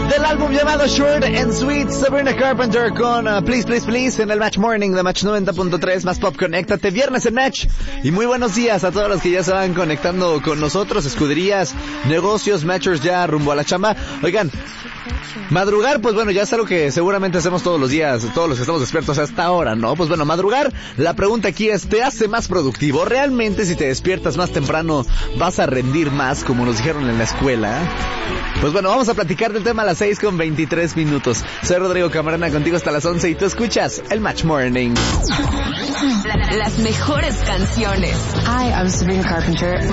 Del álbum llamado Short and Sweet, Sabrina Carpenter con Please, Please, Please en el Match Morning de Match 90.3, más pop, conéctate, viernes en Match. Y muy buenos días a todos los que ya se van conectando con nosotros, escuderías, negocios, matchers ya rumbo a la chamba. Oigan, madrugar, pues bueno, ya es algo que seguramente hacemos todos los días, todos los que estamos despiertos hasta ahora, ¿no? Pues bueno, madrugar, la pregunta aquí es, ¿te hace más productivo? ¿Realmente si te despiertas más temprano vas a rendir más, como nos dijeron en la escuela? Pues bueno, vamos a platicar del tema a las 6:23. Soy Rodrigo Camarena, contigo hasta las 11 y tú escuchas el Match Morning. Las mejores canciones. Hi, I'm Sabrina Carpenter.